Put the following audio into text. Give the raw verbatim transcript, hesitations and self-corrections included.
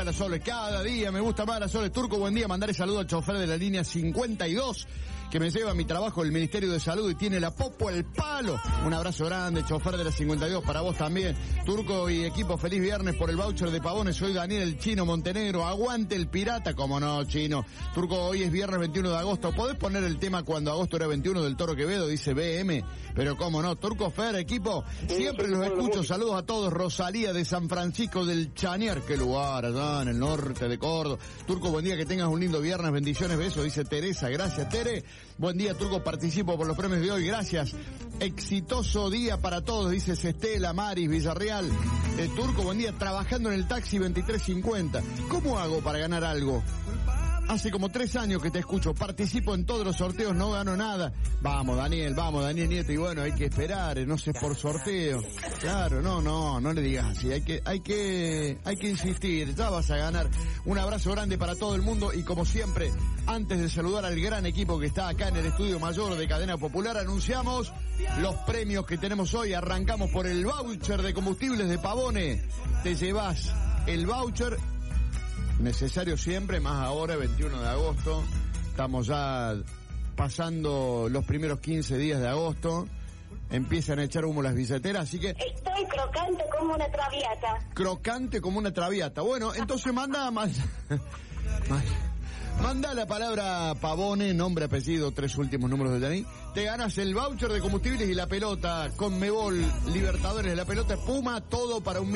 a la Sole, cada día me gusta más la Sole. Turco, buen día, mandaré saludo al chofer de la línea cincuenta y dos, que me lleva a mi trabajo del Ministerio de Salud y tiene la popo al palo. Un abrazo grande, chofer de la cincuenta y dos, para vos también. Turco y equipo, feliz viernes por el voucher de pavones. Soy Daniel el Chino Montenegro. Aguante el pirata, como no, Chino. Turco, hoy es viernes veintiuno de agosto. ¿Podés poner el tema cuando agosto era veintiuno del Toro Quevedo? Dice B M. Pero cómo no. Turco, Fer, equipo, siempre los escucho. Saludos a todos. Rosalía de San Francisco del Chañar. Qué lugar, allá en el norte de Córdoba. Turco, buen día, que tengas un lindo viernes. Bendiciones, besos. Dice Teresa. Gracias, Tere. Buen día, Turco, participo por los premios de hoy. Gracias. Exitoso día para todos, dice Estela, Maris, Villarreal. Eh, Turco, buen día, trabajando en el taxi veintitrés cincuenta. ¿Cómo hago para ganar algo? Hace como tres años que te escucho, participo en todos los sorteos, no gano nada. Vamos, Daniel, vamos, Daniel Nieto, y bueno, hay que esperar, no sé, por sorteo. Claro, no, no, no le digas así, hay que, hay que, hay que insistir, ya vas a ganar. Un abrazo grande para todo el mundo, y como siempre, antes de saludar al gran equipo que está acá en el estudio mayor de Cadena Popular, anunciamos los premios que tenemos hoy. Arrancamos por el voucher de combustibles de Pavone. Te llevas el voucher necesario siempre, más ahora, veintiuno de agosto. Estamos ya pasando los primeros quince días de agosto. Empiezan a echar humo las billeteras, así que... Estoy crocante como una traviata. Crocante como una traviata. Bueno, entonces manda más... Manda la palabra Pavone, nombre, apellido, tres últimos números del D N I. Te ganas el voucher de combustibles y la pelota Conmebol Libertadores. La pelota Puma, todo para un